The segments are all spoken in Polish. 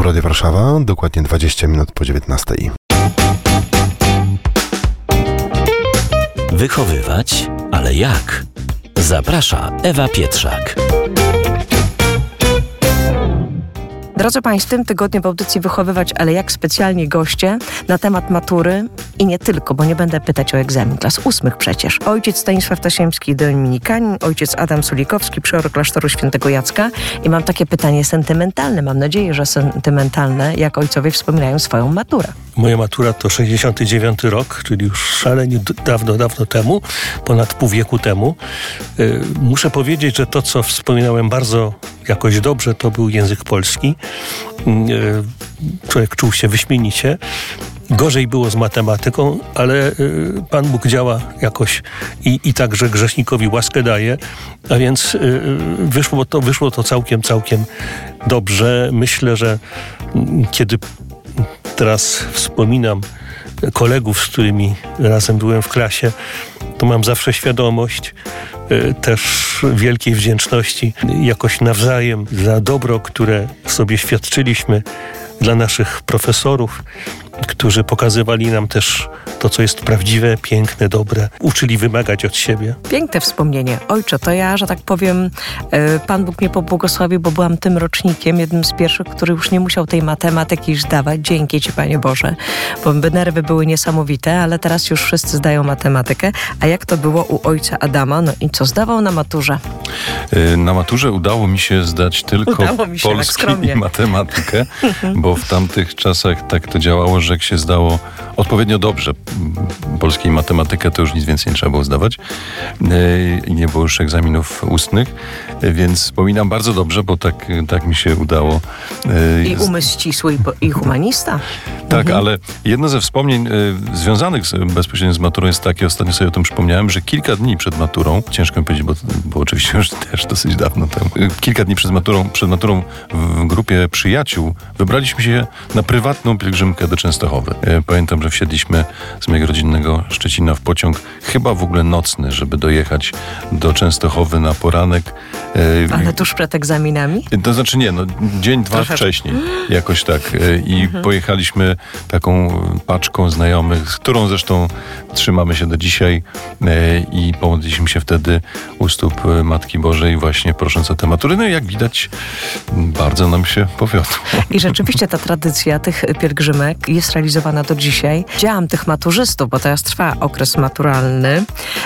Radio Warszawa, dokładnie 20 minut po 19. Wychowywać, ale jak? Zaprasza Ewa Pietrzak. Drodzy Państwo, w tym tygodniu w audycji Wychowywać, ale jak specjalnie goście na temat matury i nie tylko, bo nie będę pytać o egzamin klas 8 przecież. Ojciec Stanisław Tasiemski, dominikanin, ojciec Adam Sulikowski, przeor klasztoru Świętego Jacka. I mam takie pytanie sentymentalne, mam nadzieję, że sentymentalne, jak ojcowie wspominają swoją maturę. Moja matura to 69 rok, czyli już szalenie dawno temu, ponad pół wieku temu. Muszę powiedzieć, że to, co wspominałem bardzo jakoś dobrze, to był język polski. Człowiek czuł się wyśmienicie. Gorzej było z matematyką, ale Pan Bóg działa jakoś i także grzesznikowi łaskę daje, a więc wyszło to całkiem dobrze. Myślę, że kiedy teraz wspominam kolegów, z którymi razem byłem w klasie, to mam zawsze świadomość też wielkiej wdzięczności jakoś nawzajem za dobro, które sobie świadczyliśmy, dla naszych profesorów, którzy pokazywali nam też to, co jest prawdziwe, piękne, dobre. Uczyli wymagać od siebie. Piękne wspomnienie. Ojcze, to ja, że tak powiem, Pan Bóg mnie pobłogosławił, bo byłam tym rocznikiem, jednym z pierwszych, który już nie musiał tej matematyki zdawać. Dzięki Ci, Panie Boże. Bo nerwy były niesamowite, ale teraz już wszyscy zdają matematykę. A jak to było u ojca Adama? No i co zdawał na maturze? Na maturze udało mi się zdać tylko polski i matematykę, bo w tamtych czasach tak to działało, że jak się zdało odpowiednio dobrze polskiej i matematykę, to już nic więcej nie trzeba było zdawać i nie było już egzaminów ustnych, więc wspominam bardzo dobrze, bo tak mi się udało. I umysł ścisły i humanista. Tak, ale jedno ze wspomnień związanych bezpośrednio z maturą jest takie, ostatnio sobie o tym przypomniałem, że kilka dni przed maturą, ciężko mi powiedzieć, bo oczywiście już też dosyć dawno temu, kilka dni przed maturą w grupie przyjaciół wybraliśmy się na prywatną pielgrzymkę do Częstochowy. Pamiętam, że wsiedliśmy z mojego rodzinnego Szczecina w pociąg, chyba w ogóle nocny, żeby dojechać do Częstochowy na poranek. Ale tuż przed egzaminami? To znaczy nie, dzień, dwa wcześniej, jakoś tak. I pojechaliśmy taką paczką znajomych, z którą zresztą trzymamy się do dzisiaj i pomodliliśmy się wtedy u stóp Matki Bożej właśnie prosząc o tę maturę. No i jak widać, bardzo nam się powiodło. I rzeczywiście ta tradycja tych pielgrzymek jest realizowana do dzisiaj. Widziałam tych maturzystów, bo teraz trwa okres maturalny,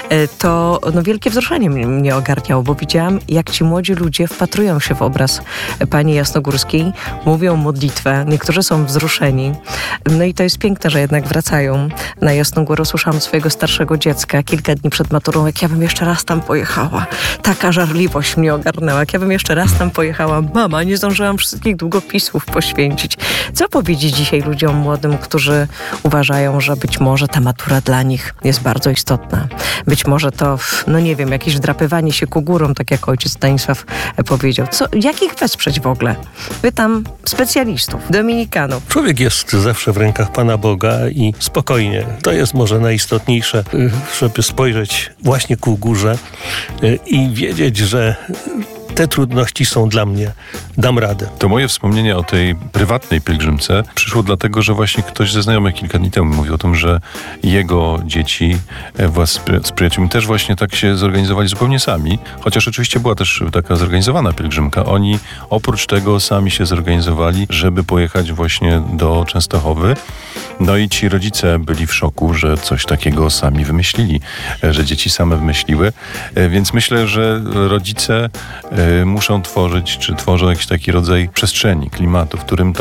to wielkie wzruszenie mnie ogarniało, bo widziałam, jak ci młodzi ludzie wpatrują się w obraz Pani Jasnogórskiej, mówią modlitwę, niektórzy są wzruszeni. No i to jest piękne, że jednak wracają na Jasną Górę. Słyszałam swojego starszego dziecka kilka dni przed maturą, jak ja bym jeszcze raz tam pojechała. Taka żarliwość mnie ogarnęła, jak ja bym jeszcze raz tam pojechała. Mama, nie zdążyłam wszystkich długopisów poświęcić. Co powiedzieć dzisiaj ludziom młodym, którzy uważają, że być może ta matura dla nich jest bardzo istotna. Być może to, nie wiem, jakieś wdrapywanie się ku górom, tak jak ojciec Stanisław powiedział. Jak ich wesprzeć w ogóle? Pytam specjalistów, dominikanów. Człowiek jest zawsze w rękach Pana Boga i spokojnie. To jest może najistotniejsze, żeby spojrzeć właśnie ku górze i wiedzieć, że te trudności są dla mnie, dam radę. To moje wspomnienie o tej prywatnej pielgrzymce przyszło dlatego, że właśnie ktoś ze znajomych kilka dni temu mówił o tym, że jego dzieci wraz z przyjaciółmi też właśnie tak się zorganizowali zupełnie sami, chociaż oczywiście była też taka zorganizowana pielgrzymka. Oni oprócz tego sami się zorganizowali, żeby pojechać właśnie do Częstochowy. No i ci rodzice byli w szoku, że coś takiego sami wymyślili, że dzieci same wymyśliły. Więc myślę, że rodzice muszą tworzyć, czy tworzą jakiś taki rodzaj przestrzeni, klimatu, w którym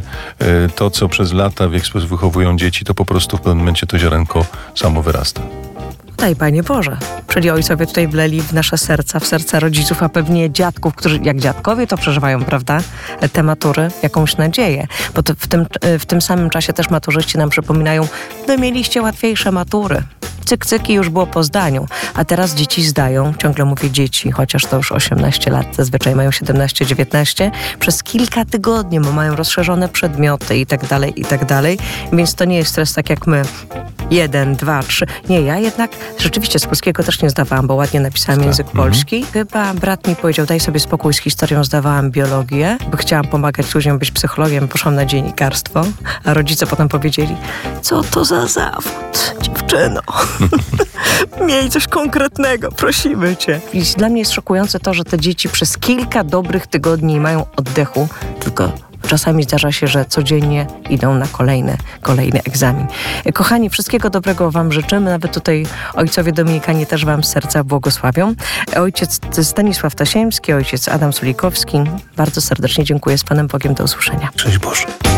to, co przez lata w jakiś sposób wychowują dzieci, to po prostu w pewnym momencie to ziarenko samo wyrasta. Daj, Panie Boże. Czyli ojcowie tutaj wleli w nasze serca, w serca rodziców, a pewnie dziadków, którzy jak dziadkowie to przeżywają, prawda? Te matury, jakąś nadzieję. Bo to w tym samym czasie też maturzyści nam przypominają, wy mieliście łatwiejsze matury. cyk, cyk i już było po zdaniu. A teraz dzieci zdają, ciągle mówię dzieci, chociaż to już 18 lat, zazwyczaj mają 17-19, przez kilka tygodni, bo mają rozszerzone przedmioty i tak dalej, więc to nie jest stres tak jak my. 1, 2, 3. Nie, ja jednak rzeczywiście z polskiego też nie zdawałam, bo ładnie napisałam język polski. Chyba brat mi powiedział, daj sobie spokój z historią, zdawałam biologię, bo chciałam pomagać ludziom, być psychologiem, poszłam na dziennikarstwo, a rodzice potem powiedzieli, co to za zawód, dziewczyno. Miej coś konkretnego, prosimy cię. I dla mnie jest szokujące to, że te dzieci przez kilka dobrych tygodni nie mają oddechu, tylko czasami zdarza się, że codziennie idą na kolejny egzamin. Kochani, wszystkiego dobrego wam życzymy. Nawet tutaj ojcowie dominikanie też wam z serca błogosławią. Ojciec Stanisław Tasiemski, ojciec Adam Sulikowski. Bardzo serdecznie dziękuję. Z Panem Bogiem. Do usłyszenia. Cześć Boże.